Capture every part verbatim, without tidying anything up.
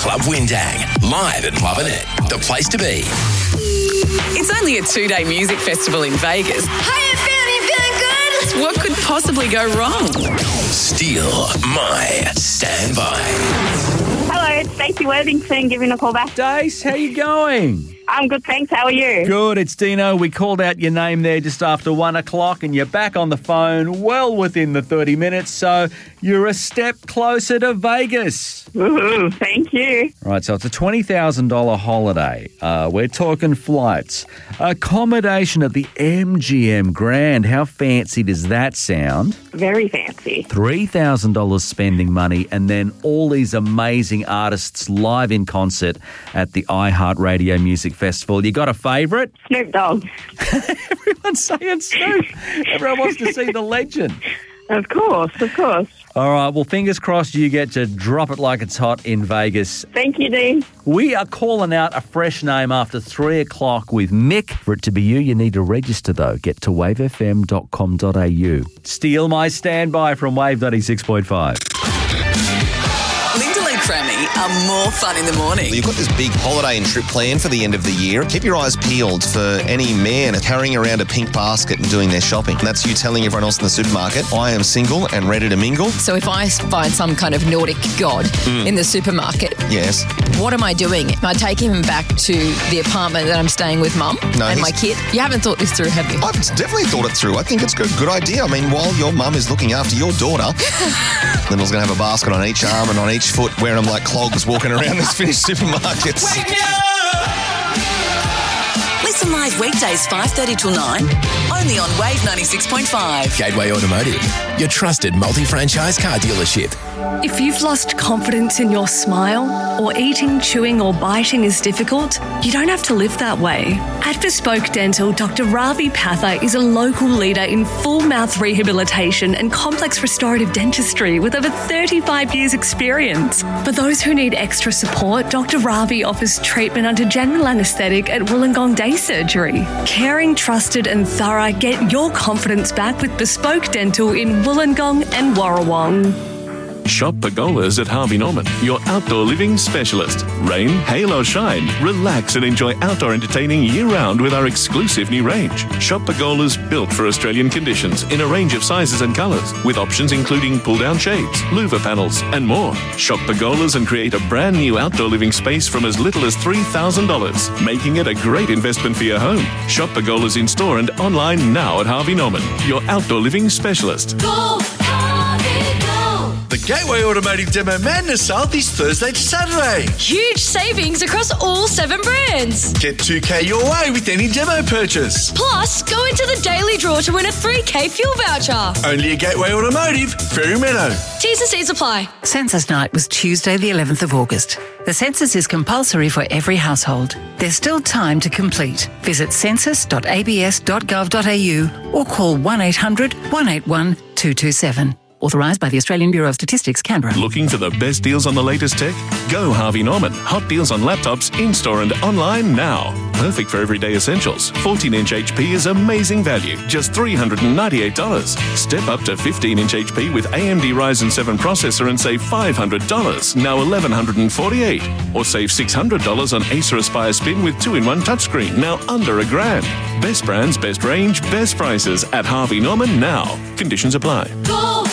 Club Windang, live at Lovin' It, the place to be. It's only a two-day music festival in Vegas. Hiya, Fanny, feeling good? What could possibly go wrong? Steal My Standby. Hello, it's Stacey Worthington giving a call back. Dace, how you going? I'm good, thanks. How are you? Good, it's Dino. We called out your name there just after one o'clock and you're back on the phone well within the thirty minutes, so you're a step closer to Vegas. Woohoo, thank you. Right, so it's a twenty thousand dollars holiday. Uh, we're talking flights. Accommodation at the M G M Grand. How fancy does that sound? Very fancy. three thousand dollars spending money and then all these amazing artists live in concert at the iHeartRadio Music Festival. You got a favourite? Snoop Dogg. Everyone's saying Snoop. Everyone wants to see the legend. Of course, of course. All right, well, fingers crossed you get to drop it like it's hot in Vegas. Thank you, Dean. We are calling out a fresh name after three o'clock with Mick. For it to be you, you need to register, though. Get to wave f m dot com dot a u. Steal My Standby from Wave ninety-six point five. Linda Lee Crammy are more fun in the morning. You've got this big holiday and trip planned for the end of the year. Keep your eyes peeled for any man carrying around a pink basket and doing their shopping. And that's you telling everyone else in the supermarket, I am single and ready to mingle. So if I find some kind of Nordic god mm. in the supermarket, yes, what am I doing? Am I taking him back to the apartment that I'm staying with Mum no, and my kid? You haven't thought this through, have you? I've definitely thought it through. I think it's a good, good idea. I mean, while your mum is looking after your daughter, Lyndall's going to have a basket on each arm and on each foot, wearing them like clogs walking around this finished supermarkets. Wake me up! Listen live weekdays five thirty till nine, only on Wave ninety-six point five. Gateway Automotive, your trusted multi-franchise car dealership. If you've lost confidence in your smile, or eating, chewing or biting is difficult, you don't have to live that way. At Bespoke Dental, Doctor Ravi Patha is a local leader in full mouth rehabilitation and complex restorative dentistry with over thirty-five years experience. For those who need extra support, Doctor Ravi offers treatment under general anaesthetic at Wollongong Day Surgery. Caring, trusted and thorough, get your confidence back with Bespoke Dental in Wollongong and Warrawong. Shop Pergolas at Harvey Norman, your outdoor living specialist. Rain, hail or shine, relax and enjoy outdoor entertaining year-round with our exclusive new range. Shop Pergolas built for Australian conditions in a range of sizes and colours, with options including pull-down shades, louver panels and more. Shop Pergolas and create a brand new outdoor living space from as little as three thousand dollars, making it a great investment for your home. Shop Pergolas in store and online now at Harvey Norman, your outdoor living specialist. Go, Harvey, go! The Gateway Automotive Demo Madness sale is Thursday to Saturday. Huge savings across all seven brands. Get two K your way with any demo purchase. Plus, go into the daily draw to win a three K fuel voucher. Only at Gateway Automotive, Ferry Meadow. T's and C's apply. Census night was Tuesday the eleventh of August. The census is compulsory for every household. There's still time to complete. Visit census dot a b s dot gov dot a u or call one eight hundred one eight one two two seven. Authorised by the Australian Bureau of Statistics, Canberra. Looking for the best deals on the latest tech? Go Harvey Norman. Hot deals on laptops in-store and online now. Perfect for everyday essentials. fourteen inch H P is amazing value, just three hundred ninety-eight dollars. Step up to fifteen inch H P with A M D Ryzen seven processor and save five hundred dollars, now eleven forty-eight dollars. Or save six hundred dollars on Acer Aspire Spin with two in one touchscreen, now under a grand. Best brands, best range, best prices at Harvey Norman now. Conditions apply. Go!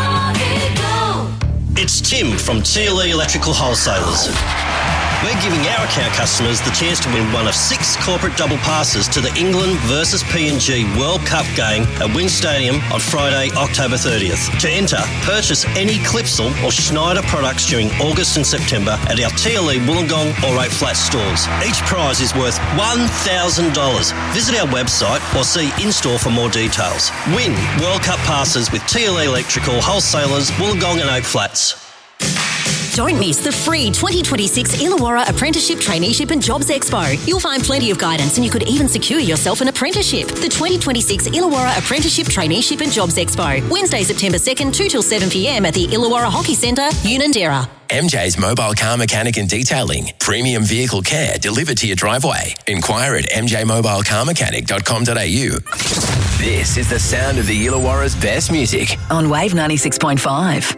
It's Tim from T L E Electrical Wholesalers. We're giving our account customers the chance to win one of six corporate double passes to the England versus P N G World Cup game at Wynn Stadium on Friday, October thirtieth. To enter, purchase any Clipsal or Schneider products during August and September at our T L E Wollongong or Oak Flat stores. Each prize is worth one thousand dollars. Visit our website or see in-store for more details. Win World Cup passes with T L E Electrical Wholesalers, Wollongong and Oak Flats. Don't miss the free twenty twenty-six Illawarra Apprenticeship, Traineeship and Jobs Expo. You'll find plenty of guidance and you could even secure yourself an apprenticeship. The twenty twenty-six Illawarra Apprenticeship, Traineeship and Jobs Expo. Wednesday, September second, two till seven p m at the Illawarra Hockey Centre, Unanderra. M J's Mobile Car Mechanic and Detailing. Premium vehicle care delivered to your driveway. Inquire at m j mobile car mechanic dot com dot a u. This is the sound of the Illawarra's best music. On Wave ninety-six point five.